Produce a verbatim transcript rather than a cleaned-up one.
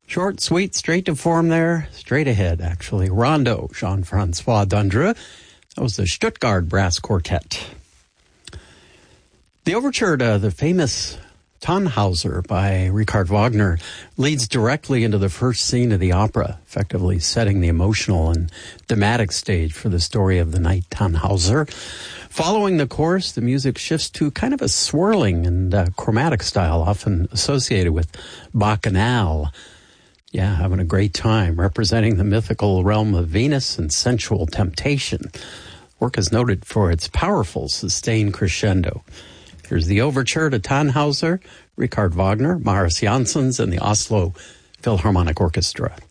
Short, sweet, straight to form there. Straight ahead, actually. Rondo, Jean-Francois Dundre. That was the Stuttgart Brass Quartet. The overture to the famous Tannhauser by Richard Wagner leads directly into the first scene of the opera, effectively setting the emotional and thematic stage for the story of the Knight Tannhauser. Following the chorus, the music shifts to kind of a swirling and uh, chromatic style, often associated with Bacchanal. Yeah, having a great time, representing the mythical realm of Venus and sensual temptation. Work is noted for its powerful, sustained crescendo. Here's the overture to Tannhauser, Richard Wagner, Marius Janssens, and the Oslo Philharmonic Orchestra.